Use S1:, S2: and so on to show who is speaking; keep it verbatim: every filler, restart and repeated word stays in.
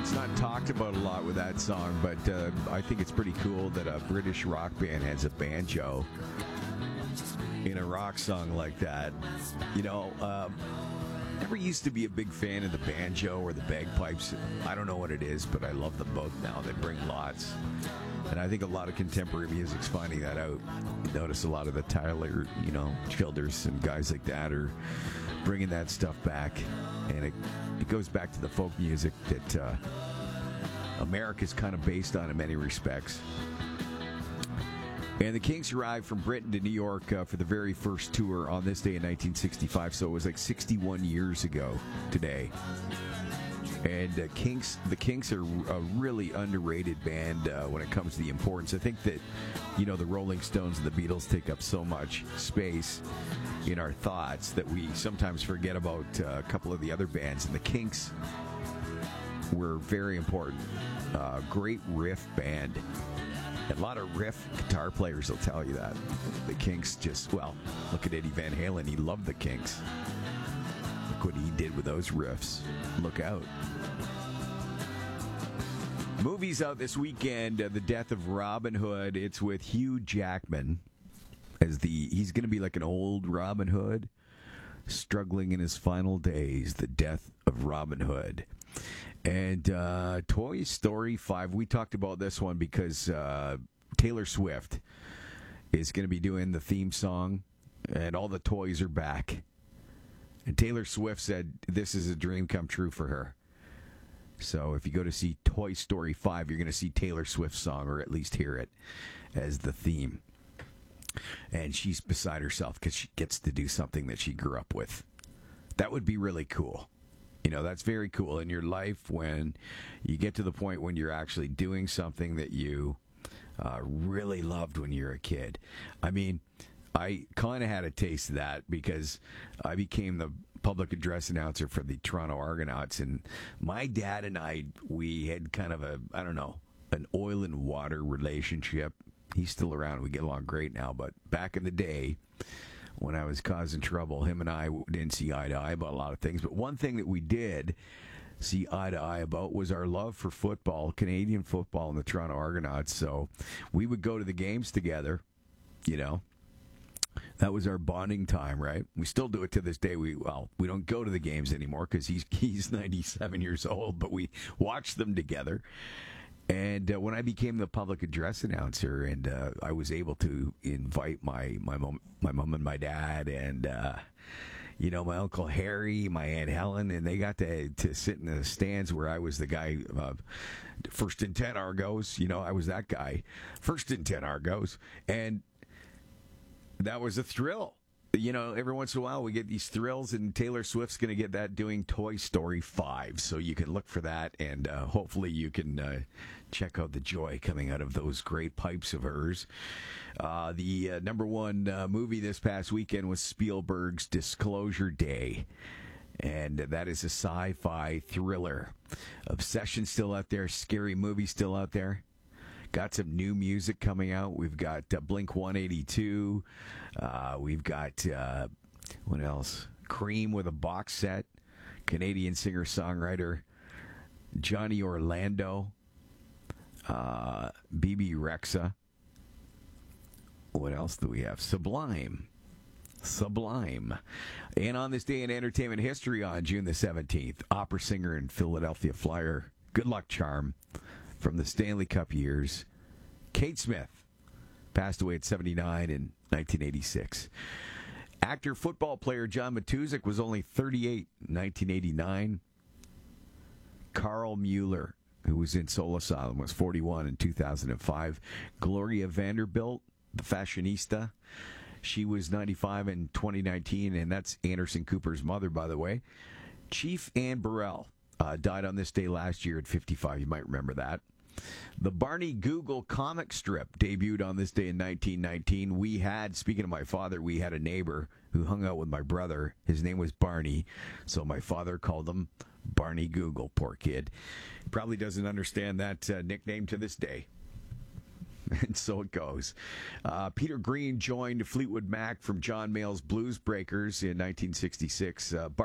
S1: it's not talked about a lot with that song, but uh, I think it's pretty cool that a British rock band has a banjo in a rock song like that. You know, um, never used to be a big fan of the banjo or the bagpipes. I don't know what it is, but I love them both now. They bring lots. And I think a lot of contemporary music's finding that out. You notice a lot of the Tyler, you know, Childers and guys like that are bringing that stuff back. And it, it goes back to the folk music that uh, America's kind of based on in many respects. And the Kinks arrived from Britain to New York uh, for the very first tour on this day in nineteen sixty-five, so it was like sixty-one years ago today. And uh, Kinks, the Kinks are a really underrated band uh, when it comes to the importance. I think that, you know, the Rolling Stones and the Beatles take up so much space in our thoughts that we sometimes forget about uh, a couple of the other bands. And the Kinks were very important. Uh, great riff band. A lot of riff guitar players will tell you that. The Kinks just, well, look at Eddie Van Halen. He loved the Kinks. Look what he did with those riffs. Look out. Movies out this weekend, uh, The Death of Robin Hood. It's with Hugh Jackman as the, he's going to be like an old Robin Hood, struggling in his final days. The Death of Robin Hood. And uh, Toy Story five, we talked about this one because uh, Taylor Swift is going to be doing the theme song, and all the toys are back. And Taylor Swift said this is a dream come true for her. So if you go to see Toy Story five, you're going to see Taylor Swift's song, or at least hear it as the theme. And she's beside herself because she gets to do something that she grew up with. That would be really cool. You know, that's very cool in your life when you get to the point when you're actually doing something that you uh, really loved when you were a kid. I mean, I kind of had a taste of that because I became the public address announcer for the Toronto Argonauts, and my dad and I, we had kind of a, I don't know, an oil and water relationship. He's still around. We get along great now, but back in the day, when I was causing trouble, him and I didn't see eye to eye about a lot of things. But one thing that we did see eye to eye about was our love for football, Canadian football, and the Toronto Argonauts. So we would go to the games together, you know. That was our bonding time, right? We still do it to this day. We well, we don't go to the games anymore because he's he's ninety-seven years old, but we watch them together. And uh, when I became the public address announcer, and uh, I was able to invite my my mom, my mom and my dad, and uh, you know, my Uncle Harry, my Aunt Helen, and they got to to sit in the stands where I was the guy, uh, first and ten Argos. You know, I was that guy, first and ten Argos, and that was a thrill. You know, every once in a while we get these thrills, and Taylor Swift's going to get that doing Toy Story five. So you can look for that, and uh, hopefully you can uh, check out the joy coming out of those great pipes of hers. Uh, the uh, number one uh, movie this past weekend was Spielberg's Disclosure Day. And that is a sci-fi thriller. Obsession still out there. Scary Movie still out there. Got some new music coming out. We've got uh, Blink one eighty-two. Uh, we've got, uh, what else? Cream with a box set. Canadian singer-songwriter Johnny Orlando. Uh, B B Rexa. What else do we have? Sublime. Sublime. And on this day in entertainment history on June the seventeenth, opera singer and Philadelphia Flyer, Good Luck Charm, from the Stanley Cup years, Kate Smith, passed away at seventy-nine in nineteen eighty-six. Actor, football player John Matuszak was only thirty-eight in nineteen eighty-nine. Carl Mueller, who was in Soul Asylum, was forty-one in two thousand five. Gloria Vanderbilt, the fashionista, she was ninety-five in twenty nineteen, and that's Anderson Cooper's mother, by the way. Chief Ann Burrell uh, died on this day last year at fifty-five. You might remember that. The Barney Google comic strip debuted on this day in nineteen nineteen. We had, speaking of my father, we had a neighbor who hung out with my brother. His name was Barney, so my father called him Barney Google. Poor kid. Probably doesn't understand that uh, nickname to this day. And so it goes. Uh, Peter Green joined Fleetwood Mac from John Mayall's Blues Breakers in nineteen sixty-six. Uh,